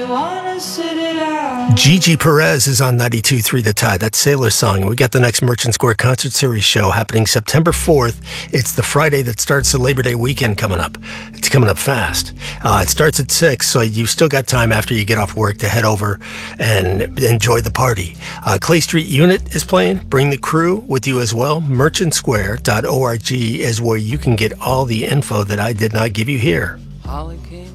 Gigi Perez is on 92.3 The Tide. That's Sailor Song. We got the next Merchant Square Concert Series show happening September 4th. It's the Friday that starts the Labor Day weekend coming up. It's coming up fast. It starts at 6, so you've still got time after you get off work to head over and enjoy the party. Clay Street Unit is playing. Bring the crew with you as well. Merchantsquare.org is where you can get all the info that I did not give you here.